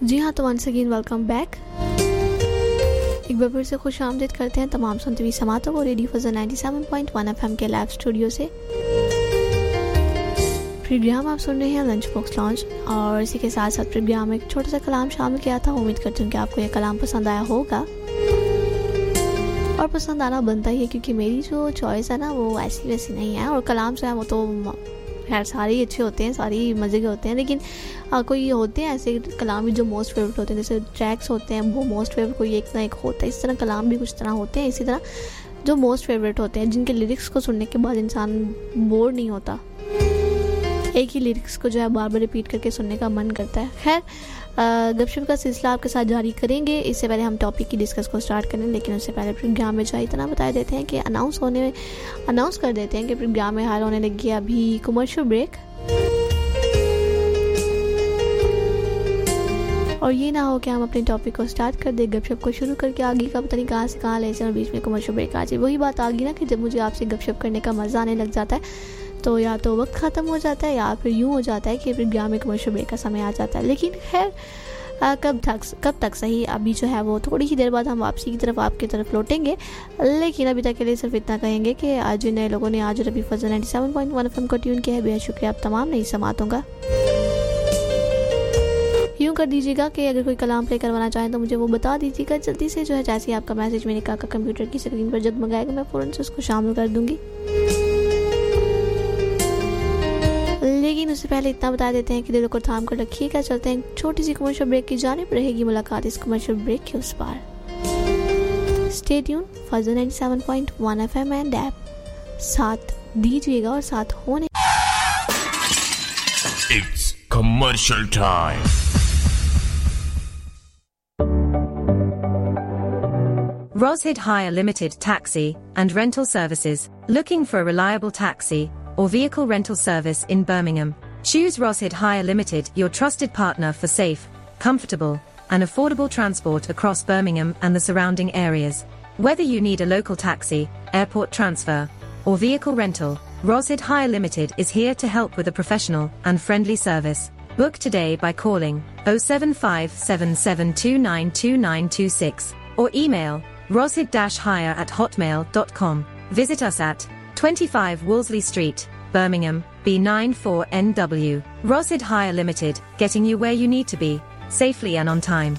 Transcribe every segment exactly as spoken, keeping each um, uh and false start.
जी हाँ, तो once again welcome back. एक बार फिर से खुश आमदीद करते हैं तमाम सुनते हुए समातों को रेडियो फजल ninety seven point one FM के लाइव स्टूडियो से। प्रोग्राम आप सुन रहे हैं लंच बॉक्स लॉन्च, और इसी के साथ साथ प्रोग्राम में एक छोटा सा कलाम शामिल किया था। उम्मीद करती हूँ कि आपको यह कलाम पसंद आया होगा, और पसंद आना बनता ही है क्योंकि मेरी जो चॉइस है ना वो ऐसी वैसी नहीं है। और कलाम जो है वो तो खैर सारे ही अच्छे होते हैं, सारे ही मज़े के होते हैं, लेकिन आ, कोई होते हैं ऐसे कलाम भी जो मोस्ट फेवरेट होते हैं। जैसे ट्रैक्स होते हैं वो मोस्ट फेवरेट कोई एक ना एक होता है, इस तरह कलाम भी कुछ तरह होते हैं। इसी तरह जो मोस्ट फेवरेट होते हैं, जिनके लिरिक्स को सुनने के बाद इंसान बोर नहीं होता, एक ही लिरिक्स को जो है बार बार रिपीट करके सुनने का मन करता है। खैर गपशप का सिलसिला आपके साथ जारी करेंगे। इससे पहले हम टॉपिक की डिस्कस को स्टार्ट करें, लेकिन उससे पहले प्रोग्राम में जो इतना बता देते हैं कि अनाउंस होने अनाउंस कर देते हैं कि प्रोग्राम में हाल होने लगी है अभी कमर्शियल ब्रेक। और ये ना हो कि हम अपने टॉपिक को स्टार्ट कर दे, गपशप को शुरू करके आगे का पता नहीं कहाँ से कहाँ ले जाए और बीच में कमर्शियल ब्रेक आ जाए। वही बात आ गई ना कि जब मुझे आपसे गपशप करने का मज़ा आने लग जाता है तो या तो वक्त ख़त्म हो जाता है या फिर यूँ हो जाता है कि प्रोग्राम में कमर्शियल ब्रेक का समय आ जाता है। लेकिन खैर कब तक कब तक सही, अभी जो है वो थोड़ी ही देर बाद हम वापसी की तरफ आपकी तरफ लौटेंगे। लेकिन अभी तक के लिए सिर्फ इतना कहेंगे कि आज जिन नए लोगों ने आज रबी फजल ninety seven point one FM को ट्यून किया है, बेहद शुक्रिया आप तमाम नई समातों का। यूँ कर दीजिएगा कि अगर कोई कलाम प्ले करवाना चाहें तो मुझे वो बता दीजिएगा जल्दी से, जो है जैसे ही आपका मैसेज मेरे काका कंप्यूटर की स्क्रीन पर जगमगाएगा मैं फ़ौरन से उसको शामिल कर दूँगी। लेकिन उससे पहले इतना बता देते हैं कि दिलों को थाम कर रखिएगा। चलते हैं छोटी सी कमर्शियल ब्रेक की जानिब, रहेगी मुलाकात इस कमर्शियल ब्रेक के उस पार। Stay tune Fazal ninety seven point one FM and app, साथ दीजिएगा और साथ होने। It's commercial time. Roshid Hire Limited Taxi and Rental Services. Looking for a reliable taxi or vehicle rental service in Birmingham? Choose Roshid Hire Limited, your trusted partner for safe, comfortable, and affordable transport across Birmingham and the surrounding areas. Whether you need a local taxi, airport transfer, or vehicle rental, Roshid Hire Limited is here to help with a professional and friendly service. Book today by calling oh seven five seven seven two nine two nine two six or email roshid-hire at hotmail dot com. Visit us at twenty-five Wolseley Street, Birmingham, B nine four N W. Roshid Hire Limited, getting you where you need to be, safely and on time.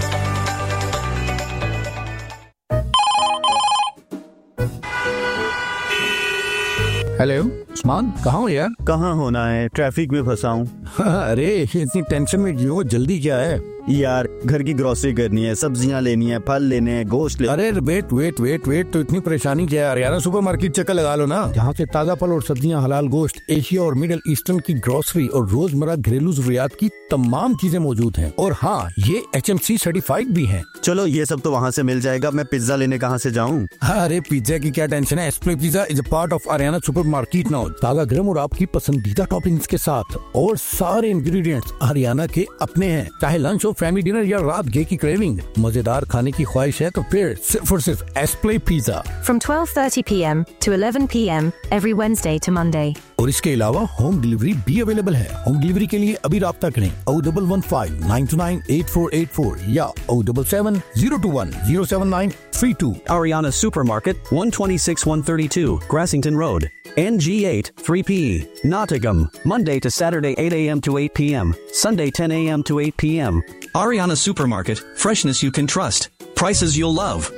Hello Usman, कहाँ हो यार? कहाँ होना है, traffic में फंसा हूँ। अरे इतनी टेंशन में क्यों? जल्दी क्या है यार? घर की ग्रोसरी करनी है, सब्जियाँ लेनी है, फल लेने हैं, गोश्त ले। अरे वेट वेट वेट वेट तो इतनी परेशानी क्या है यार? यार सुपरमार्केट चक्कर लगा लो ना, जहाँ से ताज़ा फल और सब्जियाँ, हलाल गोश्त, एशिया और मिडिल ईस्टर्न की ग्रोसरी और रोजमर्रा घरेलू जरूरियात की तमाम चीजें मौजूद हैं। और हाँ, ये एच एम सी सर्टिफाइड भी हैं। चलो ये सब तो वहाँ से मिल जाएगा, मैं पिज्जा लेने कहाँ से जाऊँ? अरे पिज्जा की क्या टेंशन है, एस्प्ले pizza is a part of Ariana supermarket now. ताज़ा गरम और आपकी पसंदीदा टॉपिंग्स के साथ, और सारे इंग्रेडिएंट्स हरियाणा के अपने हैं। चाहे लंच हो, फैमिली डिनर या रात गे की क्रेविंग, मजेदार खाने की ख्वाहिश है तो फिर सिर्फ और सिर्फ एस्प्ले pizza. From twelve thirty p m to eleven p m every Wednesday to Monday. और इसके अलावा होम डिलीवरी भी अवेलेबल है। होम डिलीवरी के लिए अभी राब्ता करें oh one one five nine two nine eight four eight four या oh seven seven zero two one zero seven nine three two. Ariana Supermarket, one twenty-six one thirty-two, Grassington Road, N G eight three P E, Nottingham, Monday to Saturday eight a m to eight p m, Sunday ten a m to eight p m. Ariana Supermarket, freshness you can trust, prices you'll love.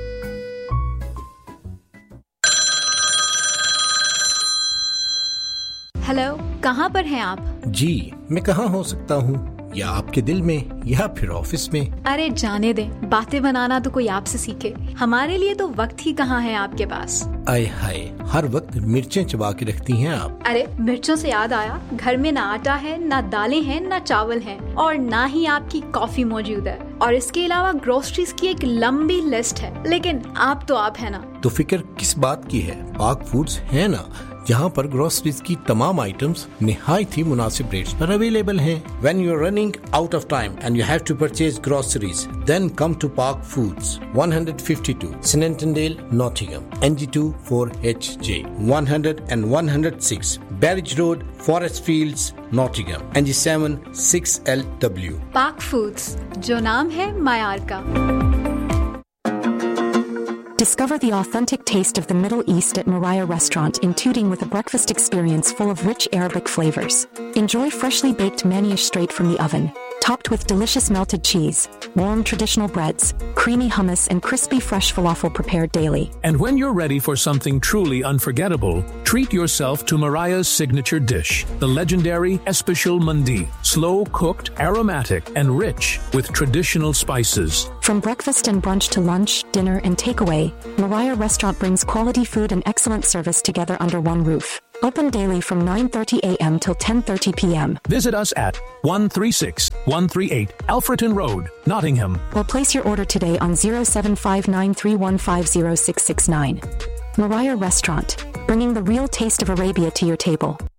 Hello, कहाँ पर हैं आप? जी, मैं कहाँ हो सकता हूँ? या आपके दिल में या फिर ऑफिस में? अरे जाने दें, बातें बनाना तो कोई आपसे सीखे, हमारे लिए तो वक्त ही कहाँ है आपके पास। आय हाय, हर वक्त मिर्चें चबा के रखती हैं आप। अरे मिर्चों से याद आया, घर में ना आटा है, ना दालें हैं, ना चावल हैं, और ना ही आपकी कॉफी मौजूद है। और इसके अलावा ग्रोसरीज की एक लंबी लिस्ट है, लेकिन आप तो आप है ना। तो फिक्र किस बात की है? पाक फूड्स है ना, जहाँ पर ग्रोसरीज की तमाम आइटम्स निहायत ही मुनासिब रेट्स पर अवेलेबल हैं। When you are running out of time and you have to purchase groceries, then come to Park Foods, one fifty-two Snentondale, Nottingham, N G two four H J, one hundred and one oh six Barrage Road, Forest Fields, Nottingham, N G seven six L W. पाक foods, जो नाम है मायार का। Discover the authentic taste of the Middle East at Moriah Restaurant in Tooting with a breakfast experience full of rich Arabic flavors. Enjoy freshly baked manish straight from the oven, topped with delicious melted cheese, warm traditional breads, creamy hummus, and crispy fresh falafel prepared daily. And when you're ready for something truly unforgettable, treat yourself to Mariah's signature dish, the legendary Especial Mandi, slow-cooked, aromatic, and rich with traditional spices. From breakfast and brunch to lunch, dinner, and takeaway, Moriah Restaurant brings quality food and excellent service together under one roof. Open daily from nine thirty a.m. till ten thirty p.m. Visit us at one three six one three eight Alfreton Road, Nottingham. Or place your order today on zero seven five nine three one five zero six six nine. Moriah Restaurant, bringing the real taste of Arabia to your table.